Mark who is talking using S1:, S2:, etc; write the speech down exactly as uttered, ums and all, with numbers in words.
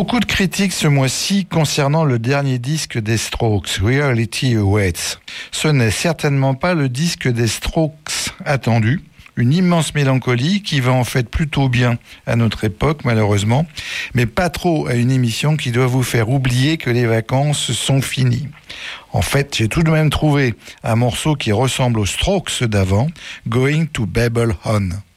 S1: Beaucoup de critiques ce mois-ci concernant le dernier disque des Strokes, Reality Awaits. Ce n'est certainement pas le disque des Strokes attendu. Une immense mélancolie qui va en fait plutôt bien à notre époque, malheureusement, mais pas trop à une émission qui doit vous faire oublier que les vacances sont finies. En fait, j'ai tout de même trouvé un morceau qui ressemble aux Strokes d'avant, Going to Babylon.